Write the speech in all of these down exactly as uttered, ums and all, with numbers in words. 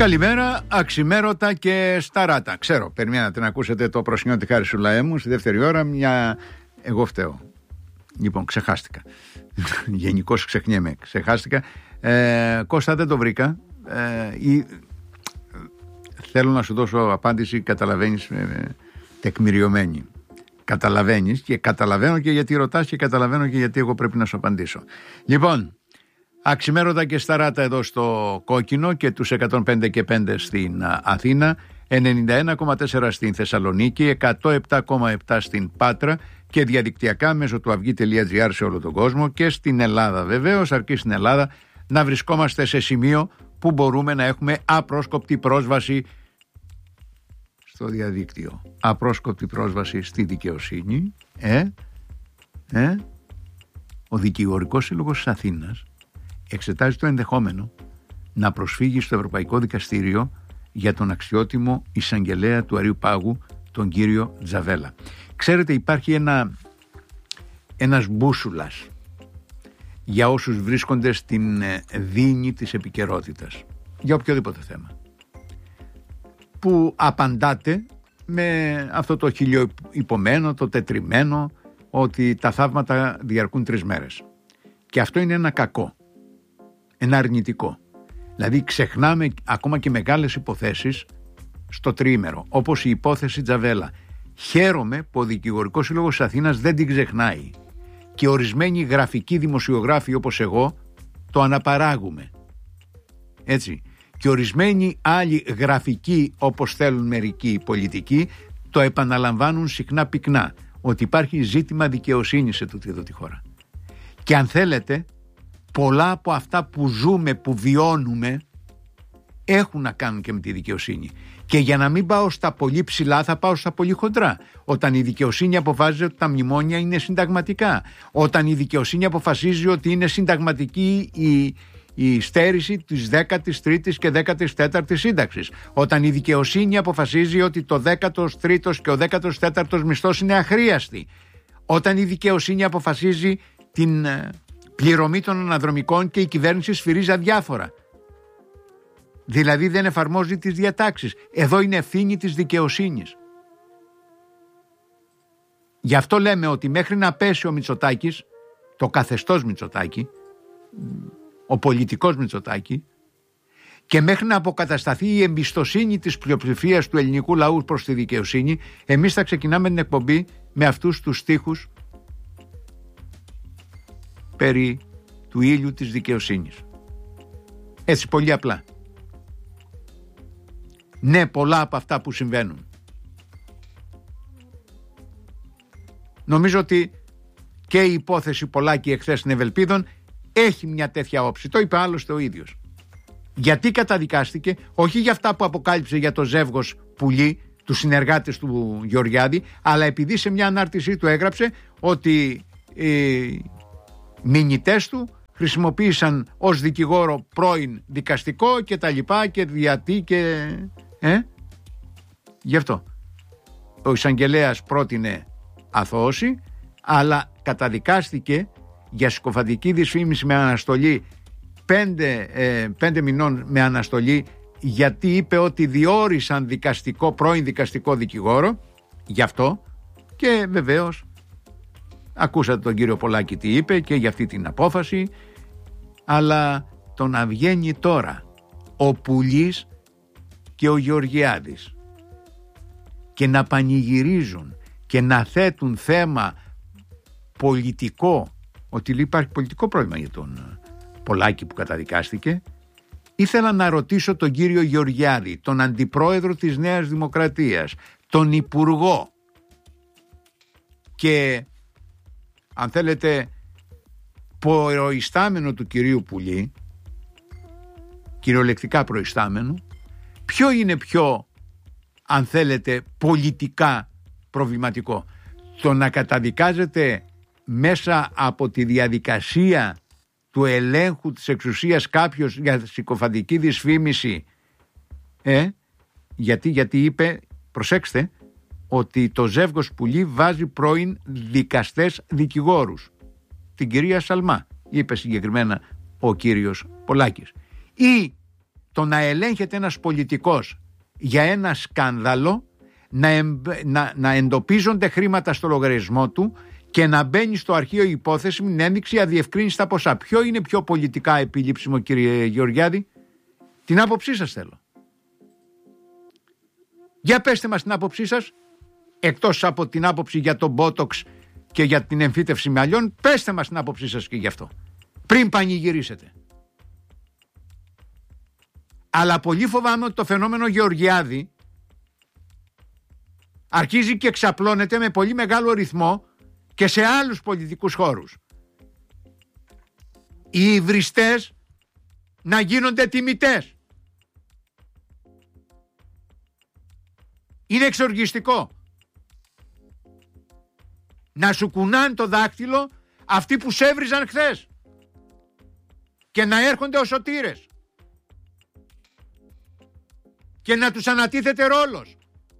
Καλημέρα, αξιμέρωτα και σταράτα. Ξέρω, περιμένατε να ακούσετε το προσινιώτη Χάρη Σουλαέ μου στη δεύτερη ώρα. Μια. Εγώ φταίω. Λοιπόν, ξεχάστηκα. Γενικώς ξεχνιέμαι. Ξεχάστηκα. Ε, Κώστα, δεν το βρήκα. Ε, ή... Θέλω να σου δώσω απάντηση, καταλαβαίνεις, ε, τεκμηριωμένη. Καταλαβαίνεις και καταλαβαίνω και γιατί ρωτάς και καταλαβαίνω και γιατί εγώ πρέπει να σου απαντήσω. Λοιπόν, αξιμέρωτα και σταράτα εδώ στο Κόκκινο και τους εκατόν πέντε και πέντε στην Αθήνα, ενενήντα ένα κόμμα τέσσερα στην Θεσσαλονίκη, εκατόν επτά κόμμα επτά στην Πάτρα και διαδικτυακά μέσω του αυγή τελεία τζι άρ σε όλο τον κόσμο και στην Ελλάδα βεβαίως, αρκεί στην Ελλάδα να βρισκόμαστε σε σημείο που μπορούμε να έχουμε απρόσκοπτη πρόσβαση στο διαδίκτυο. Απρόσκοπτη πρόσβαση στη δικαιοσύνη. Ε, ε, ο Δικηγορικός Σύλλογος της Αθήνας εξετάζει το ενδεχόμενο να προσφύγει στο Ευρωπαϊκό Δικαστήριο για τον αξιότιμο εισαγγελέα του Αριού Πάγου, τον κύριο Τζαβέλα. Ξέρετε, υπάρχει ένα, ένας μπούσουλας για όσους βρίσκονται στην δίνη της επικαιρότητας, για οποιοδήποτε θέμα, που απαντάτε με αυτό το χιλιοϊπωμένο, το τετριμένο, ότι τα θαύματα διαρκούν τρεις μέρες. Και αυτό είναι ένα κακό, ένα αρνητικό. Δηλαδή ξεχνάμε ακόμα και μεγάλες υποθέσεις στο τριήμερο, όπως η υπόθεση Τζαβέλα. Χαίρομαι που ο Δικηγορικός Σύλλογος της Αθήνας δεν την ξεχνάει και ορισμένοι γραφικοί δημοσιογράφοι όπως εγώ το αναπαράγουμε. Έτσι. Και ορισμένοι άλλοι γραφικοί, όπως θέλουν μερικοί πολιτικοί, το επαναλαμβάνουν συχνά πυκνά, ότι υπάρχει ζήτημα δικαιοσύνης σε τούτη εδώ τη χώρα. Και αν θέλετε, πολλά από αυτά που ζούμε, που βιώνουμε, έχουν να κάνουν και με τη δικαιοσύνη. Και για να μην πάω στα πολύ ψηλά, θα πάω στα πολύ χοντρά. Όταν η δικαιοσύνη αποφάσιζε ότι τα μνημόνια είναι συνταγματικά. Όταν η δικαιοσύνη αποφασίζει ότι είναι συνταγματική η, η στέρηση της δέκατης τρίτης και δέκατης τέταρτης σύνταξης. Όταν η δικαιοσύνη αποφασίζει ότι το δέκατος τρίτος και ο δέκατος τέταρτος μισθός είναι αχρίαστοι. Όταν η δικαιοσύνη αποφασίζει την πληρωμή των αναδρομικών και η κυβέρνηση σφυρίζει αδιάφορα. Δηλαδή δεν εφαρμόζει τις διατάξεις. Εδώ είναι ευθύνη της δικαιοσύνης. Γι' αυτό λέμε ότι μέχρι να πέσει ο Μητσοτάκης, το καθεστώς Μητσοτάκη, ο πολιτικός Μητσοτάκη, και μέχρι να αποκατασταθεί η εμπιστοσύνη της πλειοψηφίας του ελληνικού λαού προς τη δικαιοσύνη, εμείς θα ξεκινάμε την εκπομπή με αυτούς τους στίχους περί του ήλιου της δικαιοσύνης. Έτσι, πολύ απλά. Ναι, πολλά από αυτά που συμβαίνουν. Νομίζω ότι και η υπόθεση Πολάκη εχθές στην Ευελπίδων έχει μια τέτοια όψη. Το είπε άλλωστε ο ίδιος. Γιατί καταδικάστηκε, όχι για αυτά που αποκάλυψε για το ζεύγος πουλί, τους συνεργάτες του Γεωργιάδη, αλλά επειδή σε μια ανάρτησή του έγραψε ότι οι μηνυτές του χρησιμοποίησαν ως δικηγόρο πρώην δικαστικό και τα λοιπά και γιατί και... Ε? Γι' αυτό ο εισαγγελέας πρότεινε αθώωση, αλλά καταδικάστηκε για συκοφαντική δυσφήμιση με αναστολή πέντε, ε, πέντε μηνών με αναστολή, γιατί είπε ότι διόρισαν δικαστικό, πρώην δικαστικό δικηγόρο. Γι' αυτό και βεβαίως ακούσατε τον κύριο Πολάκη τι είπε και για αυτή την απόφαση. Αλλά το να βγαίνει τώρα ο Πουλής και ο Γεωργιάδης και να πανηγυρίζουν και να θέτουν θέμα πολιτικό, ότι υπάρχει πολιτικό πρόβλημα για τον Πολάκη που καταδικάστηκε, ήθελα να ρωτήσω τον κύριο Γεωργιάδη, τον αντιπρόεδρο της Νέας Δημοκρατίας, τον υπουργό και αν θέλετε προϊστάμενο του κυρίου Πουλή, κυριολεκτικά προϊστάμενο, ποιο είναι πιο, αν θέλετε, πολιτικά προβληματικό? Το να καταδικάζεται μέσα από τη διαδικασία του ελέγχου της εξουσίας κάποιος για συκοφαντική δυσφήμιση, ε, γιατί, γιατί είπε, προσέξτε, ότι το ζεύγος Πουλή βάζει πρώην δικαστές δικηγόρους, την κυρία Σαλμά, είπε συγκεκριμένα ο κύριος Πολάκης, ή το να ελέγχεται ένας πολιτικός για ένα σκάνδαλο, να, εμ, να, να εντοπίζονται χρήματα στο λογαριασμό του και να μπαίνει στο αρχείο η υπόθεση με την ένδειξη αδιευκρίνηστα ποσά. Ποιο είναι πιο πολιτικά επιλήψιμο, κύριε Γεωργιάδη? Την άποψή σας θέλω. Για πέστε μας την άποψή σας, εκτός από την άποψη για τον μπότοξ και για την εμφύτευση μαλλιών, πέστε μας την άποψή σας και γι' αυτό, πριν πανηγυρίσετε. Αλλά πολύ φοβάμαι ότι το φαινόμενο Γεωργιάδη αρχίζει και εξαπλώνεται με πολύ μεγάλο ρυθμό και σε άλλους πολιτικούς χώρους. Οι υβριστές να γίνονται τιμητές. Είναι εξοργιστικό. Να σου κουνάνε το δάκτυλο αυτοί που σέβριζαν χθες και να έρχονται ως σωτήρες και να τους ανατίθεται ρόλος.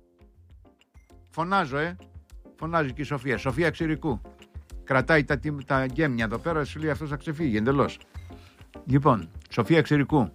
Φωνάζω, ε. Φωνάζει και η Σοφία. Σοφία Ξηρικού. Κρατάει τα, τα γκέμια εδώ πέρα, σου λέει αυτός θα ξεφύγει εντελώς. Λοιπόν, Σοφία Ξηρικού.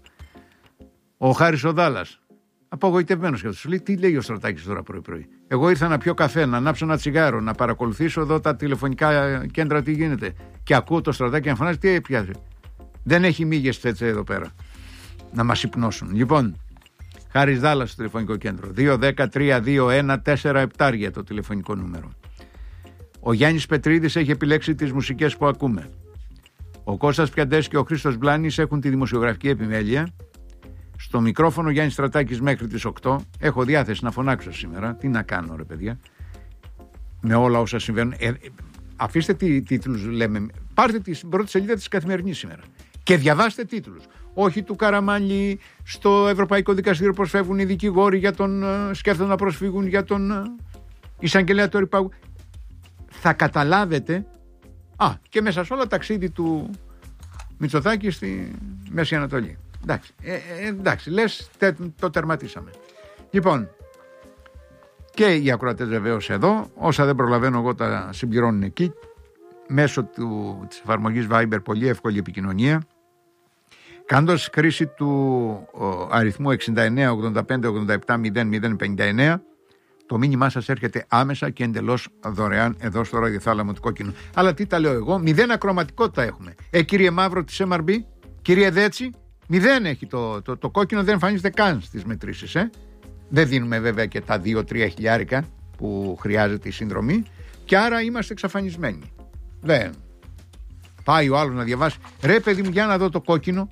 Ο Χάρης ο Δάλλας. Απογοητευμένος και αυτό. Σου λέει τι λέει ο Στρατάκης τώρα πρωί-πρωί. Εγώ ήρθα να πιω καφέ, να ανάψω ένα τσιγάρο, να παρακολουθήσω εδώ τα τηλεφωνικά κέντρα τι γίνεται. Και ακούω το Στρατάκη να φωνάζει τι έπιασε. Δεν έχει μύγες έτσι εδώ πέρα να μας υπνώσουν. Λοιπόν, Χάρης Δάλλας στο τηλεφωνικό κέντρο. δύο δέκα τρία δύο ένα τέσσερα επτά για το τηλεφωνικό νούμερο. Ο Γιάννης Πετρίδης έχει επιλέξει τις μουσικές που ακούμε. Ο Κώστας Πιαντές και ο Χρήστος Μπλάνης έχουν τη δημοσιογραφική επιμέλεια. Στο μικρόφωνο Γιάννης Στρατάκης μέχρι τις οκτώ. Έχω διάθεση να φωνάξω σήμερα. Τι να κάνω ρε παιδιά, με όλα όσα συμβαίνουν. Ε, αφήστε τι τίτλους λέμε. Πάρτε την πρώτη σελίδα της Καθημερινής σήμερα και διαβάστε τίτλους. Όχι του Καραμάνλη, στο Ευρωπαϊκό Δικαστήριο προσφεύγουν οι δικηγόροι για τον σκέφτονται να προσφύγουν για τον εισαγγελέα του Ερυπάγου. Θα καταλάβετε. Α, και μέσα σε όλα ταξίδι του Μητσοτάκη στη Μέση Ανατολή. Εντάξει, ε, ε, εντάξει λες τε, το τερματίσαμε. Λοιπόν, και οι ακροατές βεβαίως εδώ. Όσα δεν προλαβαίνω εγώ τα συμπληρώνουν εκεί. Μέσω του, της εφαρμογής Viber, πολύ εύκολη επικοινωνία. Κάνοντας χρήση του ο, αριθμού εξήντα εννέα ογδόντα πέντε ογδόντα επτά μηδέν μηδέν πενήντα εννέα, το μήνυμά σας έρχεται άμεσα και εντελώς δωρεάν εδώ στο ραδιοθάλαμο του Κόκκινου. Αλλά τι τα λέω εγώ, μηδέν ακροματικότητα έχουμε. Ε, κύριε Μαύρο της εμ αρ μπι, κύριε Δέτσι, μηδέν έχει το, το, το Κόκκινο, δεν εμφανίζεται καν στις μετρήσεις. Ε. Δεν δίνουμε βέβαια και τα δύο τρία χιλιάρικα που χρειάζεται η συνδρομή και άρα είμαστε εξαφανισμένοι. Δεν. Πάει ο άλλος να διαβάσει. Ρε παιδί μου, για να δω το Κόκκινο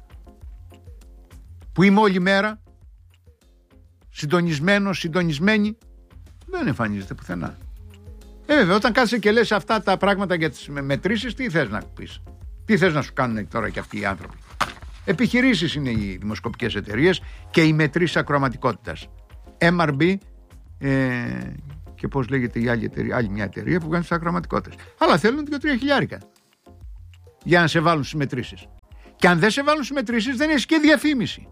που είμαι όλη μέρα συντονισμένος, συντονισμένη. Δεν εμφανίζεται πουθενά. Ε, βέβαια, όταν κάθεσαι και λες αυτά τα πράγματα για τις μετρήσεις, τι θες να πεις? Τι θες να σου κάνουν τώρα και αυτοί οι άνθρωποι? Επιχειρήσεις είναι οι δημοσκοπικές εταιρείες και οι μετρήσεις ακροαματικότητας. εμ αρ μπι ε, και πώς λέγεται η άλλη, εταιρεία, άλλη μια εταιρεία που κάνει τις ακροαματικότητες. Αλλά θέλουν δύο τρία χιλιάρικα για να σε βάλουν στις μετρήσεις. Και αν δεν σε βάλουν στις μετρήσεις, δεν έχει και διαφήμιση.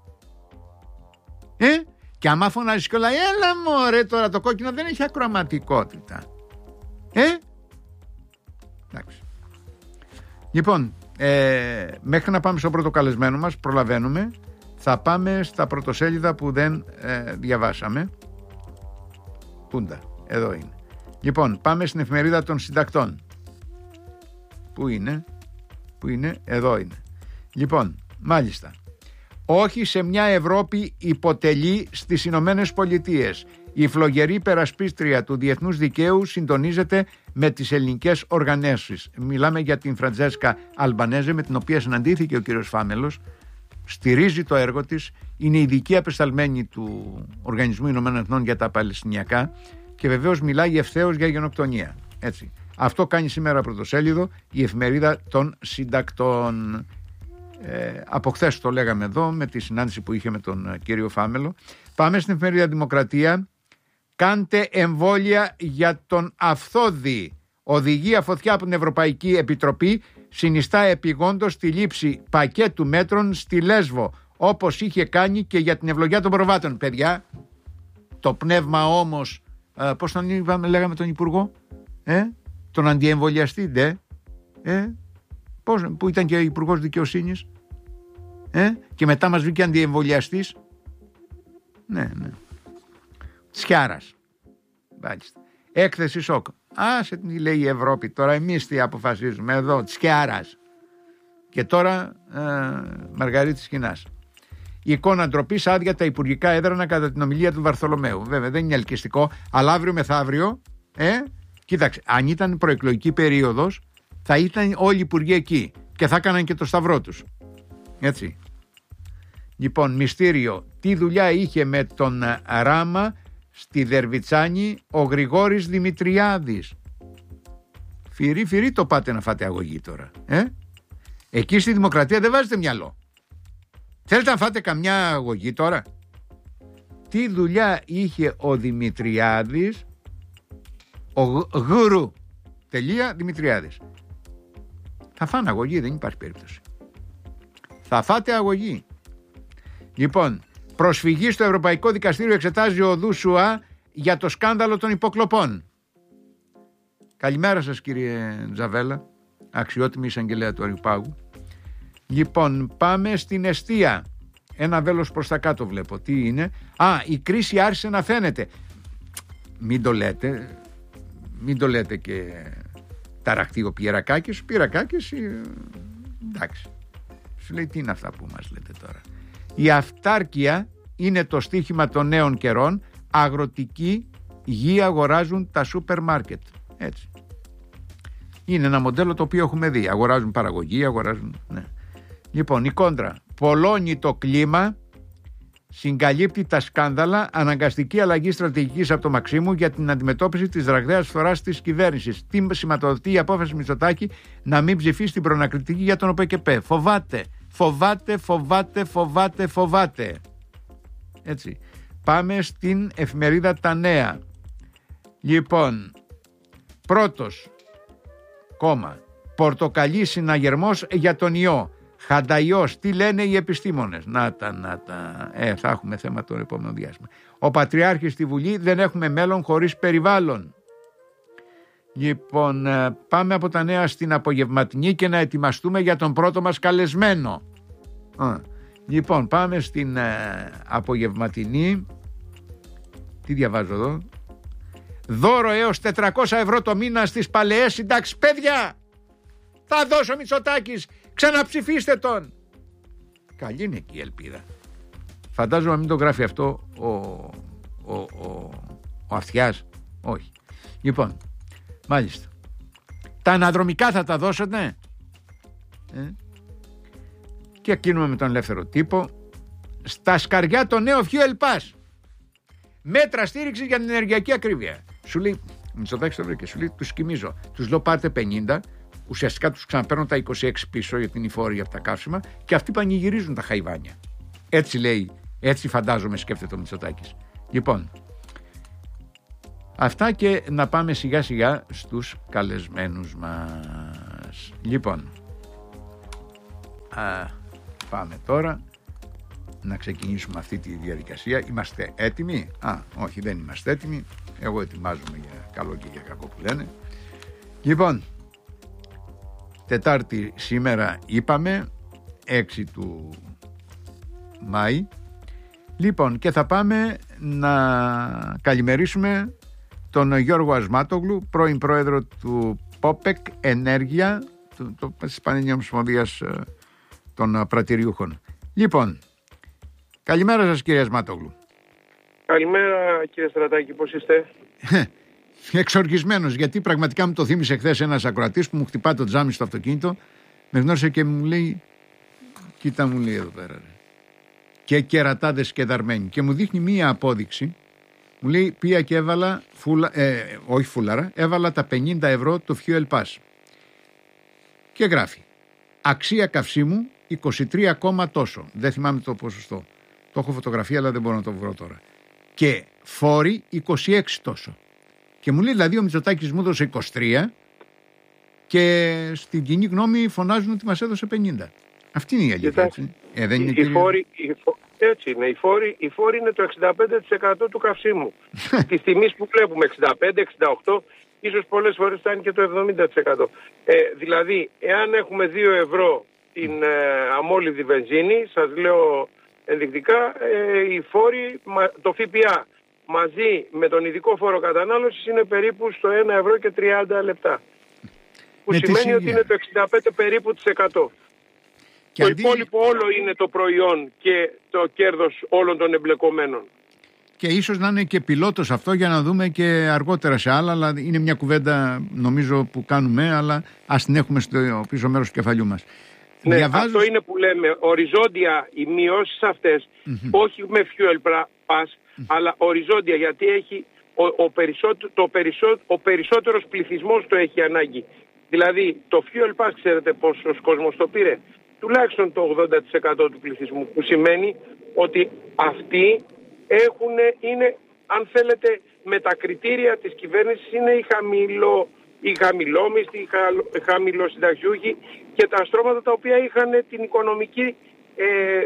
Ε? Και άμα φωνάζεις και όλα, έλα μωρέ τώρα το Κόκκινο δεν έχει ακροαματικότητα. Ε? Εντάξει. Λοιπόν, ε, μέχρι να πάμε στο πρώτο καλεσμένο μας, προλαβαίνουμε, θα πάμε στα πρωτοσέλιδα που δεν ε, διαβάσαμε. Πούντα, εδώ είναι. Λοιπόν, πάμε στην εφημερίδα των συντακτών. Πού είναι? Πού είναι? Εδώ είναι. Λοιπόν, μάλιστα. Όχι σε μια Ευρώπη υποτελή στις Ηνωμένες Πολιτείες. Η φλογερή υπερασπίστρια του διεθνούς δικαίου συντονίζεται με τις ελληνικές οργανώσεις. Μιλάμε για την Φραντζέσκα Αλμπανέζε, με την οποία συναντήθηκε ο κύριος Φάμελος. Στηρίζει το έργο της. Είναι ειδική απεσταλμένη του Οργανισμού Ηνωμένων Εθνών για τα Παλαιστινιακά και βεβαίως μιλάει ευθέως για γενοκτονία. Έτσι. Αυτό κάνει σήμερα πρωτοσέλιδο η εφημερίδα των συντακτών. Ε, από χθες το λέγαμε εδώ με τη συνάντηση που είχε με τον κύριο Φάμελο. Πάμε στην εφημερίδα Δημοκρατία. Κάντε εμβόλια για τον Αυθόδη. Οδηγία φωτιά από την Ευρωπαϊκή Επιτροπή συνιστά επιγόντως τη λήψη πακέτου μέτρων στη Λέσβο, όπως είχε κάνει και για την ευλογιά των προβάτων. Παιδιά, το πνεύμα όμως, ε, πώς τον είπαμε, λέγαμε τον Υπουργό, ε, τον αντιεμβολιαστή, ντε, ε, πώς, που ήταν και Υπουργός Δικαιοσύνης, Ε? Και μετά μας βγήκε αντιεμβολιαστής. Ναι, ναι. Σκιάρας. Μάλιστα. Έκθεση σοκ. Άσε τι λέει η Ευρώπη τώρα, εμείς τι αποφασίζουμε εδώ, Σκιάρας. Και τώρα ε, Μαργαρίτης Σκηνάς. Η εικόνα ντροπής, άδεια τα υπουργικά έδρανα κατά την ομιλία του Βαρθολομαίου. Βέβαια δεν είναι ελκυστικό, αλλά αύριο μεθαύριο, ε, κοίταξε, αν ήταν προεκλογική περίοδος, θα ήταν όλοι οι υπουργοί εκεί και θα έκαναν και το σταυρό τους. Έτσι. Λοιπόν, μυστήριο. Τι δουλειά είχε με τον Ράμα στη Δερβιτσάνη ο Γρηγόρης Δημητριάδης? Φυρί, φυρί το πάτε να φάτε αγωγή τώρα. Ε? Εκεί στη Δημοκρατία δεν βάζετε μυαλό. Θέλετε να φάτε καμιά αγωγή τώρα? Τι δουλειά είχε ο Δημητριάδης, ο Γουρου τελεία Δημητριάδης? Θα φάνε αγωγή, δεν υπάρχει περίπτωση. Θα φάτε αγωγή. Λοιπόν, προσφυγή στο Ευρωπαϊκό Δικαστήριο εξετάζει ο Δούσουα για το σκάνδαλο των υποκλοπών. Καλημέρα σας κύριε Τζαβέλα, αξιότιμη εισαγγελέα του Αριουπάγου. Λοιπόν, πάμε στην εστία. Ένα βέλος προς τα κάτω βλέπω. Τι είναι? Α, η κρίση άρχισε να φαίνεται. Μην το λέτε, μην το λέτε και ταραχτεί ο Πιερακάκης. Ο Πιερακάκης, εντάξει, σου λέει τι είναι αυτά που μας λέτε τώρα. Η αυτάρκεια είναι το στίχημα των νέων καιρών. Αγροτική γη αγοράζουν τα σούπερ μάρκετ. Έτσι. Είναι ένα μοντέλο το οποίο έχουμε δει. Αγοράζουν παραγωγή, αγοράζουν... Ναι. Λοιπόν, η κόντρα. Πολλώνει το κλίμα, συγκαλύπτει τα σκάνδαλα, αναγκαστική αλλαγή στρατηγικής από το Μαξίμου για την αντιμετώπιση της ραγδαίας φθοράς της κυβέρνησης. Τι σηματοδοτεί η απόφαση Μητσοτάκη να μην ψηφίσει την προνακριτική για τον ΟΠΕΚΕΠΕ? Φοβάται, φοβάται, φοβάται, φοβάται, φοβάται. Έτσι. Πάμε στην εφημερίδα Τα Νέα. Λοιπόν, πρώτος κόμμα. Πορτοκαλί συναγερμός για τον ιό. Χανταϊός, τι λένε οι επιστήμονες? Να τα, να τα. Ε, θα έχουμε θέμα το επόμενο διάστημα. Ο Πατριάρχης στη Βουλή, δεν έχουμε μέλλον χωρίς περιβάλλον. Λοιπόν, πάμε από τα νέα στην απογευματινή και να ετοιμαστούμε για τον πρώτο μας καλεσμένο. Α, λοιπόν, πάμε στην ε, απογευματινή. Τι διαβάζω εδώ? Δώρο έως τετρακόσια ευρώ το μήνα στις παλαιές συντάξεις. Παιδιά, θα δώσω Μητσοτάκης, ξαναψηφίστε τον. Καλή είναι εκεί η ελπίδα. Φαντάζομαι μην το γράφει αυτό ο, ο, ο, ο Αυτιάς. Όχι. Λοιπόν, μάλιστα. Τα αναδρομικά θα τα δώσετε? Ε? Και κλείνουμε με τον ελεύθερο τύπο. Στα σκαριά το νέο Fuel Pass. Μέτρα στήριξη για την ενεργειακή ακρίβεια. Σου λέει, Μητσοτάκης το βρήκε, σου λέει, τους κοιμίζω. Τους λέω πάρτε πενήντα, ουσιαστικά τους ξαναπαίρνω τα είκοσι έξι πίσω για την υφόρη από τα καύσιμα και αυτοί πανηγυρίζουν τα χαϊβάνια. Έτσι λέει, έτσι φαντάζομαι σκέφτεται ο Μητσοτάκης. Λοιπόν, αυτά και να πάμε σιγά σιγά στους καλεσμένους μας. Λοιπόν, α, πάμε τώρα να ξεκινήσουμε αυτή τη διαδικασία. Είμαστε έτοιμοι? Α, όχι, δεν είμαστε έτοιμοι. Εγώ ετοιμάζομαι για καλό και για κακό που λένε. Λοιπόν, Τετάρτη σήμερα είπαμε, έξι του Μάη. Λοιπόν, και θα πάμε να καλημερίσουμε τον Γιώργο Ασμάτογλου, πρώην πρόεδρο του ΠΟΠΕΚ Ενέργεια, του, το, της Πανελληνίας Ομοσπονδίας των Πρατηριούχων. Λοιπόν, καλημέρα σας κύριε Ασμάτογλου. Καλημέρα κύριε Στρατάκη, πώς είστε? Εξοργισμένος, γιατί πραγματικά μου το θύμισε χθες ένας ακροατής που μου χτυπά το τζάμι στο αυτοκίνητο, με γνώρισε και μου λέει, κοίτα μου λέει εδώ πέρα, ρε. Και κερατάδες και δαρμένοι, και μου δείχνει μία απόδειξη, μου λέει πήγα και έβαλα, φουλα, ε, όχι φούλαρα, έβαλα τα πενήντα ευρώ το Fuel Pass και γράφει αξία καυσίμου είκοσι τρία τόσο, δεν θυμάμαι το ποσοστό, το έχω φωτογραφία αλλά δεν μπορώ να το βρω τώρα, και φόροι είκοσι έξι τόσο. Και μου λέει δηλαδή ο Μητσοτάκης μου έδωσε είκοσι τρία και στην κοινή γνώμη φωνάζουν ότι μας έδωσε πενήντα. Αυτή είναι η αλήθεια, έτσι. Ε, δεν είναι η, η φόρη, η, έτσι είναι. Η φόρη, η φόρη είναι το εξήντα πέντε τοις εκατό του καυσίμου. Της τιμής που βλέπουμε εξήντα πέντε εξήντα οκτώ, ίσως πολλές φορές φτάνει και το εβδομήντα τοις εκατό. Ε, δηλαδή, εάν έχουμε δύο ευρώ την ε, αμόλυδη βενζίνη, σας λέω ενδεικτικά, ε, οι φόροι, το ΦΠΑ μαζί με τον ειδικό φόρο κατανάλωσης είναι περίπου στο ένα ευρώ και τριάντα λεπτά. Που με σημαίνει ότι είναι το εξήντα πέντε περίπου της εκατό. Και το αντί... υπόλοιπο όλο είναι το προϊόν και το κέρδος όλων των εμπλεκομένων. Και ίσως να είναι και πιλότος αυτό για να δούμε και αργότερα σε άλλα, αλλά είναι μια κουβέντα νομίζω που κάνουμε, αλλά ας την έχουμε στο πίσω μέρος του κεφαλιού μας. Ναι, Διαβάζω... αυτό είναι που λέμε, οριζόντια οι μειώσεις αυτές, mm-hmm. όχι με fuel pass, mm-hmm. αλλά οριζόντια, γιατί έχει ο, ο, περισσότερο, το περισσό, ο περισσότερος πληθυσμός το έχει ανάγκη. Δηλαδή το fuel pass, ξέρετε πόσος κόσμος το πήρε? Τουλάχιστον το ογδόντα τοις εκατό του πληθυσμού, που σημαίνει ότι αυτοί έχουν, είναι, αν θέλετε, με τα κριτήρια της κυβέρνησης είναι οι, χαμηλό, οι χαμηλόμιστοι, οι, χα, οι χαμηλοσυνταξιούχοι και τα στρώματα τα οποία είχαν την οικονομική, ε, ε,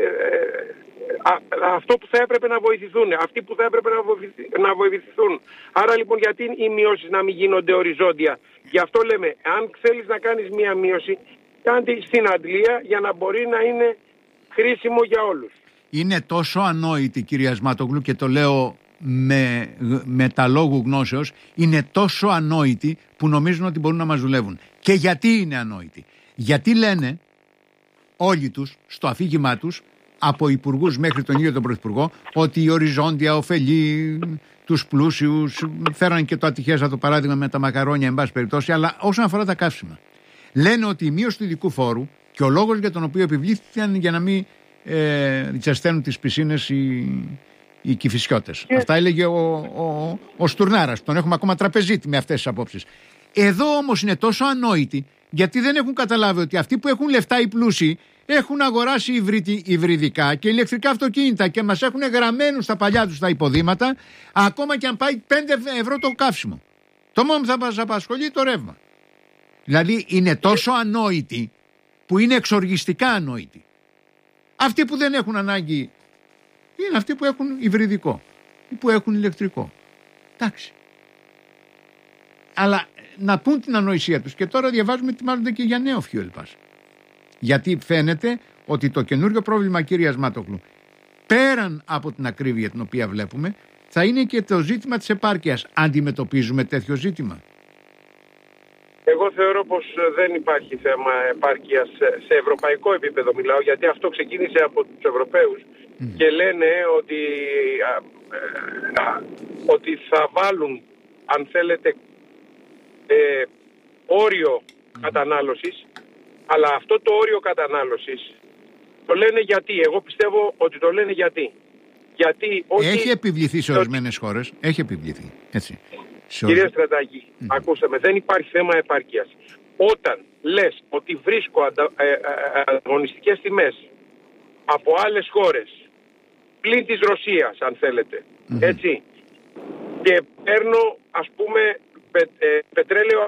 α, αυτό που θα έπρεπε να βοηθηθούν, αυτοί που θα έπρεπε να, βοηθηθ, να βοηθηθούν. Άρα λοιπόν γιατί οι μειώσεις να μην γίνονται οριζόντια? Γι' αυτό λέμε, αν θέλεις να κάνεις μία μείωση, κάντε στην αντλία για να μπορεί να είναι χρήσιμο για όλους. Είναι τόσο ανόητη, κυρία Σμάτογλου, και το λέω με, με τα λόγου γνώσεως, είναι τόσο ανόητη που νομίζουν ότι μπορούν να μας δουλεύουν. Και γιατί είναι ανόητη? Γιατί λένε όλοι τους στο αφήγημά τους, από υπουργούς μέχρι τον ίδιο τον πρωθυπουργό, ότι η οριζόντια ωφελεί τους πλούσιους. Φέραν και το ατυχέστατο παράδειγμα με τα μακαρόνια, εν πάση περιπτώσει, αλλά όσον αφορά τα καύσιμα, λένε ότι η μείωση του ειδικού φόρου και ο λόγος για τον οποίο επιβλήθηκαν για να μην ε, ζεσταίνουν τις πισίνες οι, οι Κηφισιώτες. Yeah. Αυτά έλεγε ο, ο, ο Στουρνάρας. Τον έχουμε ακόμα τραπεζίτη με αυτές τις απόψεις. Εδώ όμως είναι τόσο ανόητοι, γιατί δεν έχουν καταλάβει ότι αυτοί που έχουν λεφτά, οι πλούσιοι, έχουν αγοράσει υβριδι, υβριδικά και ηλεκτρικά αυτοκίνητα και μας έχουν γραμμένους στα παλιά τους τα υποδήματα, ακόμα και αν πάει πέντε ευρώ το καύσιμο. Το μόνο που θα μας απασχολεί το ρεύμα. Δηλαδή είναι τόσο ανόητοι που είναι εξοργιστικά ανόητοι. Αυτοί που δεν έχουν ανάγκη είναι αυτοί που έχουν υβριδικό ή που έχουν ηλεκτρικό. Εντάξει. Αλλά να πούν την ανοησία τους. Και τώρα διαβάζουμε τι μάλλον και για νέο fuel pass. Γιατί φαίνεται ότι το καινούριο πρόβλημα, κύρια Σμάτογλου, πέραν από την ακρίβεια την οποία βλέπουμε, θα είναι και το ζήτημα της επάρκειας. Αντιμετωπίζουμε τέτοιο ζήτημα? Εγώ θεωρώ πως δεν υπάρχει θέμα επάρκειας σε ευρωπαϊκό επίπεδο, μιλάω, γιατί αυτό ξεκίνησε από τους Ευρωπαίους mm. και λένε ότι, α, α, ότι θα βάλουν, αν θέλετε, ε, όριο mm. κατανάλωσης, αλλά αυτό το όριο κατανάλωσης το λένε γιατί. Εγώ πιστεύω ότι το λένε γιατί. γιατί όχι... Έχει επιβληθεί σε ορισμένες χώρες. Έχει επιβληθεί. Έτσι. Κύριε Στρατάκη, mm. ακούστε με, δεν υπάρχει θέμα επάρκειας. Όταν λες ότι βρίσκω αντα, ε, ε, ανταγωνιστικές τιμές από άλλες χώρες, πλην της Ρωσίας αν θέλετε, mm-hmm. έτσι, και παίρνω ας πούμε πε, ε, πετρέλαιο,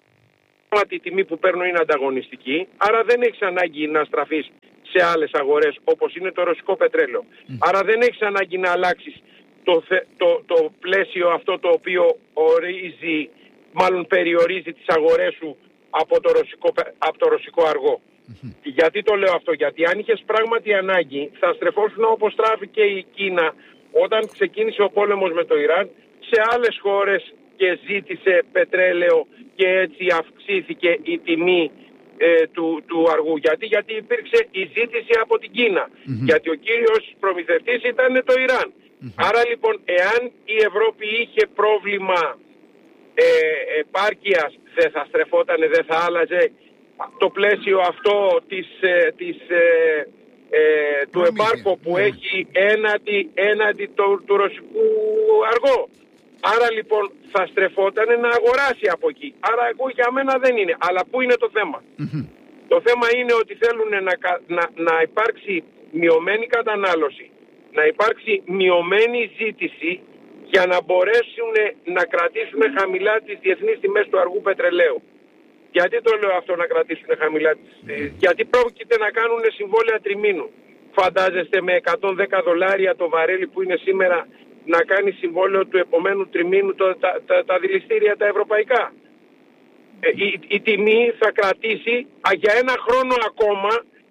τη τιμή που παίρνω είναι ανταγωνιστική, άρα δεν έχεις ανάγκη να στραφείς σε άλλες αγορές όπως είναι το ρωσικό πετρέλαιο. Mm. Άρα δεν έχεις ανάγκη να αλλάξεις το, το, το πλαίσιο αυτό το οποίο ορίζει, μάλλον περιορίζει τις αγορές σου από το ρωσικό, από το ρωσικό αργό. Mm-hmm. Γιατί το λέω αυτό? Γιατί αν είχες πράγματι ανάγκη θα στρεφόσουν όπως στράφηκε η Κίνα όταν ξεκίνησε ο πόλεμος με το Ιράν σε άλλες χώρες και ζήτησε πετρέλαιο και έτσι αυξήθηκε η τιμή ε, του, του αργού. Γιατί? Γιατί υπήρξε η ζήτηση από την Κίνα. Mm-hmm. Γιατί ο κύριος προμηθευτής ήταν το Ιράν. Mm-hmm. Άρα λοιπόν, εάν η Ευρώπη είχε πρόβλημα ε, επάρκειας, δεν θα στρεφότανε, δεν θα άλλαζε το πλαίσιο αυτό της, ε, της, ε, ε, του εμπάρκου που yeah. έχει έναντι, έναντι το, του ρωσικού αργό. Άρα λοιπόν θα στρεφόταν να αγοράσει από εκεί. Άρα εγώ για μένα δεν είναι. Αλλά πού είναι το θέμα? Mm-hmm. Το θέμα είναι ότι θέλουν να, να, να υπάρξει μειωμένη κατανάλωση, να υπάρξει μειωμένη ζήτηση για να μπορέσουν να κρατήσουν χαμηλά τις διεθνείς τιμές του αργού πετρελαίου. Γιατί το λέω αυτό, να κρατήσουν χαμηλά τις... Mm-hmm. Γιατί πρόκειται να κάνουν συμβόλαια τριμήνου. Φαντάζεστε με εκατόν δέκα δολάρια το βαρέλι που είναι σήμερα να κάνει συμβόλαιο του επομένου τριμήνου το, τα, τα, τα δηληστήρια τα ευρωπαϊκά. Ε, η, η τιμή θα κρατήσει α, για ένα χρόνο ακόμα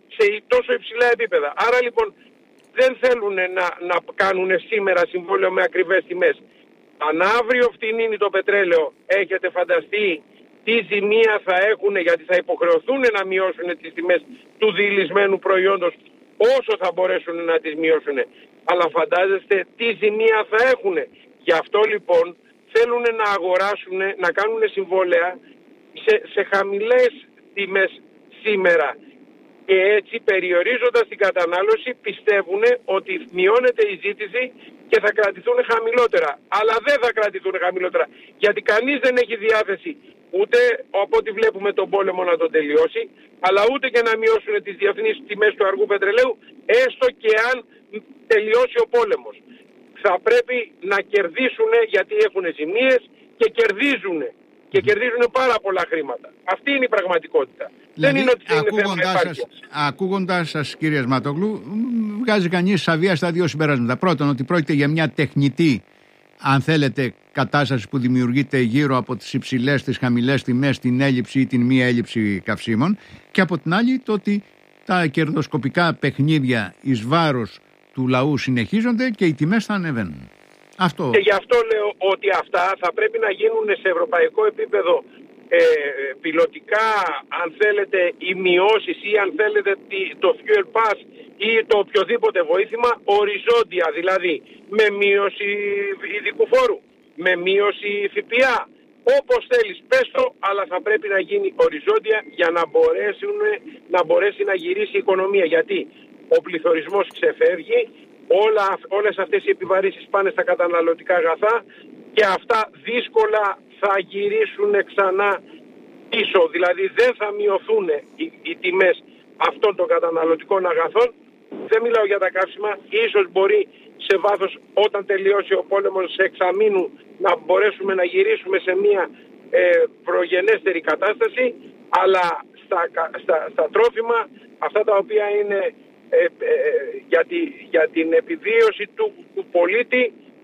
σε τόσο υψηλά επίπεδα. Άρα λοιπόν δεν θέλουν να, να κάνουν σήμερα συμβόλαιο με ακριβές τιμές. Αν αύριο φτηνίνει το πετρέλαιο, έχετε φανταστεί τι ζημία θα έχουν, γιατί θα υποχρεωθούν να μειώσουν τις τιμές του διηλυσμένου προϊόντος όσο θα μπορέσουν να τις μειώσουν. Αλλά φαντάζεστε τι ζημία θα έχουν. Γι' αυτό λοιπόν θέλουν να αγοράσουν, να κάνουν συμβόλαια σε, σε χαμηλές τιμές σήμερα. Και έτσι περιορίζοντας την κατανάλωση πιστεύουν ότι μειώνεται η ζήτηση και θα κρατηθούν χαμηλότερα. Αλλά δεν θα κρατηθούν χαμηλότερα. Γιατί κανείς δεν έχει διάθεση ούτε από ό,τι βλέπουμε τον πόλεμο να τον τελειώσει, αλλά ούτε και να μειώσουν τις διεθνείς τιμές του αργού πετρελαίου, έστω και αν τελειώσει ο πόλεμος. Θα πρέπει να κερδίσουν γιατί έχουν ζημίες και κερδίζουν. Και κερδίζουν πάρα πολλά χρήματα. Αυτή είναι η πραγματικότητα. Δηλαδή, δεν είναι ότι είναι θέμα επάρκειας. Ακούγοντας σας, κύριε Σμάτογλου, βγάζει κανείς αβίαστα δύο συμπεράσματα. Πρώτον, ότι πρόκειται για μια τεχνητή, αν θέλετε, κατάσταση που δημιουργείται γύρω από τις υψηλές, τις χαμηλές τιμές, την έλλειψη ή την μη έλλειψη καυσίμων. Και από την άλλη, το ότι τα κερδοσκοπικά παιχνίδια εις βάρος του λαού συνεχίζονται και οι τιμές θα ανεβαίνουν. Αυτό. Και γι' αυτό λέω ότι αυτά θα πρέπει να γίνουν σε ευρωπαϊκό επίπεδο ε, πιλωτικά, αν θέλετε, οι μειώσεις ή αν θέλετε το fuel pass ή το οποιοδήποτε βοήθημα οριζόντια, δηλαδή με μείωση ειδικού φόρου, με μείωση ΦΠΑ. Όπως θέλεις πες το, αλλά θα πρέπει να γίνει οριζόντια για να, μπορέσουν, να μπορέσει να γυρίσει η οικονομία. Γιατί ο πληθωρισμός ξεφεύγει, όλα, όλες αυτές οι επιβαρύσεις πάνε στα καταναλωτικά αγαθά και αυτά δύσκολα θα γυρίσουν ξανά πίσω. Δηλαδή δεν θα μειωθούν οι, οι τιμές αυτών των καταναλωτικών αγαθών. Δεν μιλάω για τα καύσιμα, ίσως μπορεί σε βάθος όταν τελειώσει ο πόλεμος σε εξαμήνου να μπορέσουμε να γυρίσουμε σε μια ε, προγενέστερη κατάσταση, αλλά στα, στα, στα τρόφιμα, αυτά τα οποία είναι ε, ε, για, τη, για την επιβίωση του, του πολίτη,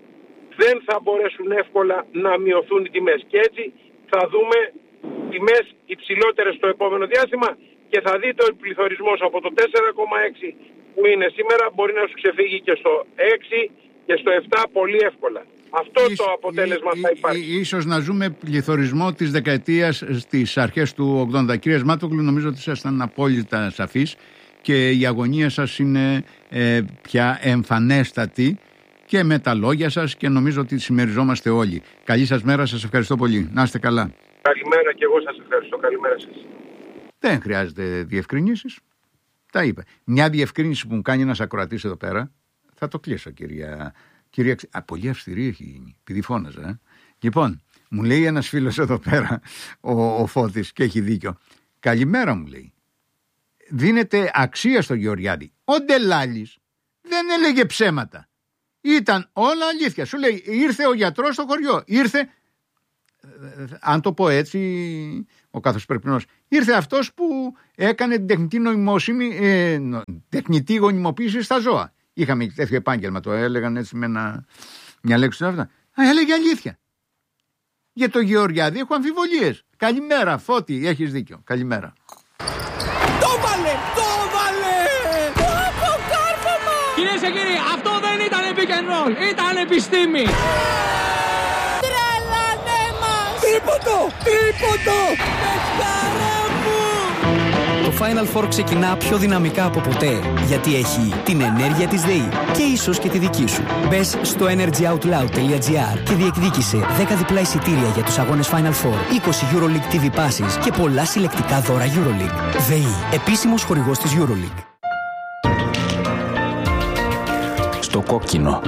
δεν θα μπορέσουν εύκολα να μειωθούν οι τιμές. Και έτσι θα δούμε τιμές υψηλότερες στο επόμενο διάστημα και θα δείτε ο πληθωρισμός από το τέσσερα κόμμα έξι που είναι σήμερα μπορεί να σου ξεφύγει και στο έξι και στο επτά πολύ εύκολα. Αυτό Ίσ, το αποτέλεσμα ί, θα υπάρχει. Ίσως να ζούμε πληθωρισμό της δεκαετίας στις αρχές του ογδόντα. Κύριε Σμάτογλου, νομίζω ότι ήσασταν απόλυτα σαφείς και η αγωνία σας είναι ε, πια εμφανέστατη και με τα λόγια σας και νομίζω ότι συμμεριζόμαστε όλοι. Καλή σας μέρα, σας ευχαριστώ πολύ. Να είστε καλά. Καλημέρα και εγώ σας ευχαριστώ. Καλημέρα σας. Δεν χρειάζεται διευκρινήσεις. Τα είπε. Μια διευκρίνηση που μου κάνει ένας ακροατής εδώ πέρα, θα το κλείσω, κυρία. κυρία... Α, πολύ αυστηρή έχει γίνει, επειδή φώναζα. Ε. Λοιπόν, μου λέει ένας φίλος εδώ πέρα, ο, ο Φώτης, και έχει δίκιο. Καλημέρα, μου λέει. Δίνεται αξία στο Γεωργιάδη. Ο Ντελάλης δεν έλεγε ψέματα. Ήταν όλα αλήθεια. Σου λέει, ήρθε ο γιατρός στο χωριό. Ήρθε, αν το πω έτσι, ο καθοσπερπνός, ήρθε αυτός που έκανε την τεχνητή νοημοσύνη, ε, τεχνητή γονιμοποίηση στα ζώα. Είχαμε τέτοιο επάγγελμα, το έλεγαν έτσι με ένα, μια λέξη του αυτά. Α, έλεγε αλήθεια. Για το Γεωργιάδη έχω αμφιβολίες. Καλημέρα, Φώτη, έχεις δίκιο. Καλημέρα. Το βάλε! Το βάλε! Το κάρφωμα! Κυρίες και κύριοι, αυτό δεν ήταν pick and roll, ήταν επιστήμη! Τρελανέ μας! Τίποτο! Τίποτο! Πεχτάρα μου! Το Final Four ξεκινά πιο δυναμικά από ποτέ, γιατί έχει την ενέργεια της ΔΕΗ και ίσως και τη δική σου. Μπες στο energyoutloud τελεία gr και διεκδίκησε δέκα διπλά εισιτήρια για τους αγώνες Final Four, είκοσι EuroLeague τι βι Passes και πολλά συλλεκτικά δώρα EuroLeague. ΔΕΗ, επίσημος χορηγός της EuroLeague. Στο κόκκινο.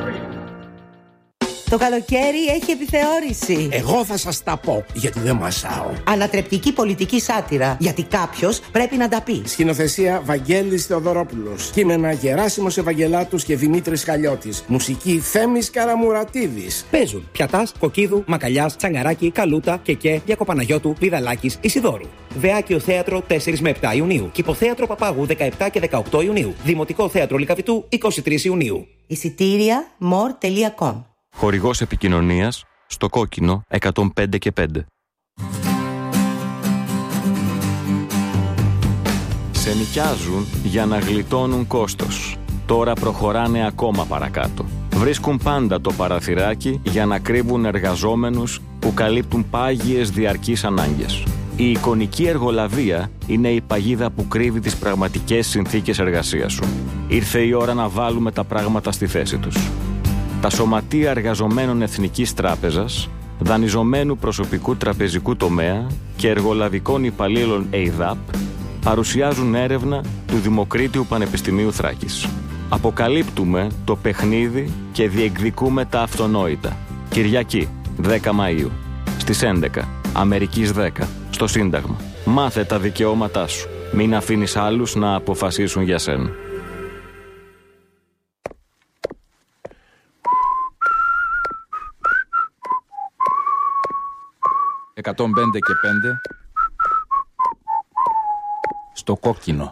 Το καλοκαίρι έχει επιθεώρηση. Εγώ θα σας τα πω, γιατί δεν μασάω. Ανατρεπτική πολιτική σάτυρα, γιατί κάποιος πρέπει να τα πει. Σκηνοθεσία Βαγγέλης Θεοδωρόπουλος. Κείμενα Γεράσιμος Ευαγγελάτους και Δημήτρης Χαλιώτης. Μουσική Θέμης Καραμουρατίδης. Παίζουν Πιατάς, Κοκκίδου, Μακαλιάς, Τσαγκαράκη, Καλούτα, Κεκέ, Διακοπαναγιώτου, Βιδαλάκης, Ισιδόρου. Δεάκιο Θέατρο τέσσερα με επτά Ιουνίου. Κυποθέατρο Παπάγου δεκαεπτά και δεκαοκτώ Ιουνίου. Δημοτικό Θέατρο Λυκαβητού είκοσι τρεις Ιουνίου. Εισιτήρια more τελεία com. Χορηγός επικοινωνίας στο κόκκινο εκατόν πέντε και πέντε. ξενοικιάζουν για να γλιτώνουν κόστος. Τώρα προχωράνε ακόμα παρακάτω. Βρίσκουν πάντα το παραθυράκι για να κρύβουν εργαζόμενους που καλύπτουν πάγιες διαρκείς ανάγκες. Η εικονική εργολαβία είναι η παγίδα που κρύβει τις πραγματικές συνθήκες εργασίας σου. Ήρθε η ώρα να βάλουμε τα πράγματα στη θέση τους. Τα σωματεία εργαζομένων Εθνικής Τράπεζας, δανειζομένου προσωπικού τραπεζικού τομέα και εργολαβικών υπαλλήλων ΕΙΔΑΠ παρουσιάζουν έρευνα του Δημοκρίτιου Πανεπιστημίου Θράκης. Αποκαλύπτουμε το παιχνίδι και διεκδικούμε τα αυτονόητα. Κυριακή, δέκα Μαΐου, στις έντεκα, Αμερικής δέκα, στο Σύνταγμα. Μάθε τα δικαιώματά σου. Μην αφήνεις άλλους να αποφασίσουν για σένα. εκατόν πέντε και πέντε στο κόκκινο.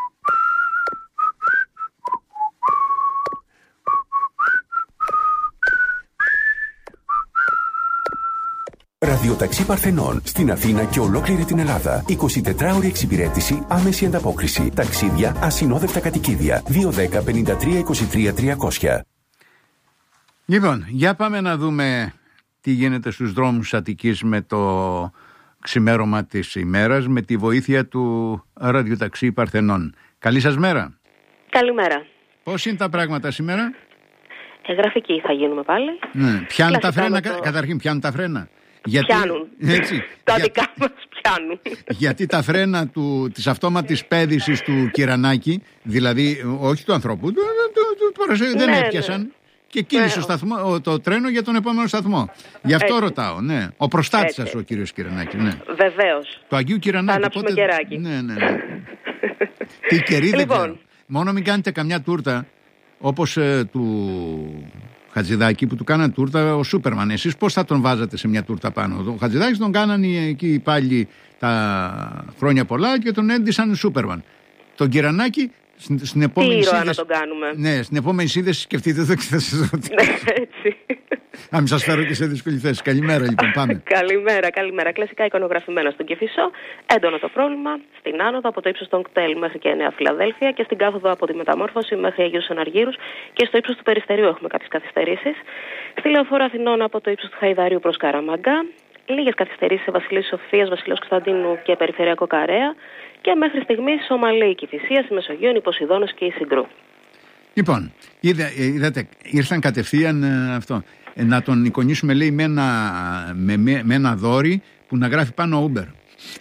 Ραδιοταξί Παρθενών στην Αθήνα και ολόκληρη την Ελλάδα. εικοσιτετράωρη εξυπηρέτηση, άμεση ανταπόκριση. Ταξίδια, ασυνόδευτα κατοικίδια. δύο δέκα πενήντα τρία είκοσι τρία τριακόσια. Λοιπόν, για πάμε να δούμε τι γίνεται στους δρόμους Αττικής με το ξημέρωμα της ημέρας, με τη βοήθεια του Ραδιοταξί Παρθενών. Καλή σας μέρα. Καλημέρα. Πώς είναι τα πράγματα σήμερα? Ε, γραφική θα γίνουμε πάλι. Ναι. Πιάνουν τα φρένα, το... καταρχήν πιάνουν τα φρένα. Γιατί, πιάνουν. Έτσι, τα για, δικά μας πιάνουν. Γιατί τα φρένα του, της αυτόματης πέδησης του Κυρανάκη, δηλαδή όχι του ανθρώπου, του, του, του, του, δεν ναι, έπιασαν. Ναι. Και κύλησε ναι. σταθμό, το τρένο για τον επόμενο σταθμό. Γι' αυτό έτσι ρωτάω, ναι. Ο προστάτης σας ο κύριος Κυρανάκη, ναι. Βεβαίως. Το Αγίου Κυρανάκη. Θα ανάψουμε πότε... κεράκι. Ναι, ναι, ναι. Τι κερί δεν ξέρω. Μόνο μην κάνετε καμιά τούρτα όπως ε, του Χατζηδάκη που του κάναν τούρτα ο Σούπερμαν. Εσείς πώς θα τον βάζατε σε μια τούρτα πάνω? Ο Χατζηδάκης τον κάνανε εκεί πάλι τα χρόνια πολλά και τον έντυσαν Σούπερμαν. Τον Κυρανάκη στην επόμενη τι ήρωα σύνδεση... να τον κάνουμε. Ναι, στην επόμενη σύνδεση σκεφτείτε το και θα σας ρωτήσω. Έτσι. Να μην σας φέρω και σε δύσκολη θέση. Καλημέρα λοιπόν, πάμε. Καλημέρα, καλημέρα. Κλασικά εικονογραφημένα στον Κηφισό. Έντονο το πρόβλημα στην άνοδο από το ύψος των κτέλ μέχρι και Νέα Φιλαδέλφια και στην κάθοδο από τη Μεταμόρφωση μέχρι Αγίους Αναργύρους και στο ύψος του Περιστερίου έχουμε κάποιες καθυστερήσεις. Στη Λεωφόρο Αθηνών από το ύψος του Χαϊδαρίου προς Καραμαγκά. Λίγες καθυστερήσεις σε Βασιλής Σοφίας, Βασιλέως Κωνσταντίνου και Περιφερειακό Καρέα. Και μέχρι στιγμής Σομαλή, Κηφισίας, η Μεσογείων, η Ποσειδώνος και η Συγκρού. Λοιπόν, είδα, είδατε, ήρθαν κατευθείαν ε, αυτό. Ε, να τον εικονίσουμε, λέει, με ένα, με, με, με ένα δόρυ που να γράφει πάνω Uber.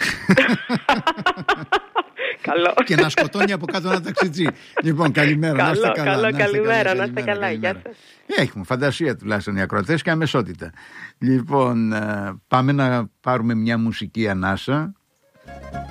Καλό. Και να σκοτώνει από κάτω ένα ταξιτζί. Λοιπόν, καλημέρα. Καλό, να είστε καλά. Καλό, να είστε καλημέρα, καλά, να είστε καλά. Γεια σας. Έχουμε φαντασία τουλάχιστον οι ακροατές και αμεσότητα. Λοιπόν, πάμε να πάρουμε μια μουσική ανάσα